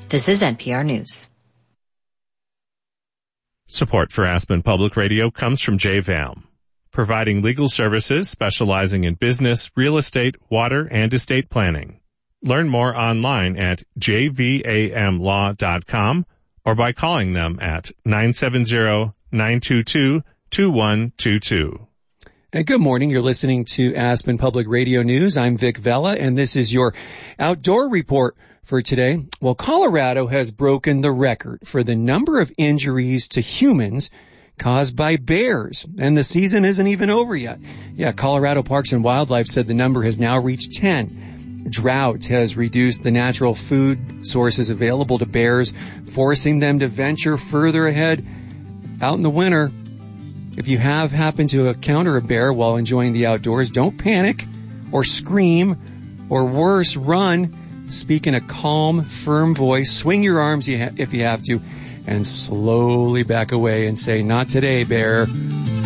This is NPR News. Support for Aspen Public Radio comes from JVALM, providing legal services specializing in business, real estate, water, and estate planning. Learn more online at jvamlaw.com or by calling them at 970-922-2122. And good morning. You're listening to Aspen Public Radio News. I'm Vic Vela, and this is your outdoor report for today. Well, Colorado has broken the record for the number of injuries to humans caused by bears, and the season isn't even over yet. Yeah, Colorado Parks and Wildlife said the number has now reached 10. Drought has reduced the natural food sources available to bears, forcing them to venture further ahead out in the winter. If you have happened to encounter a bear while enjoying the outdoors, don't panic or scream or worse, run. Speak in a calm, firm voice. Swing your arms if you have to, and slowly back away and say, "Not today, bear."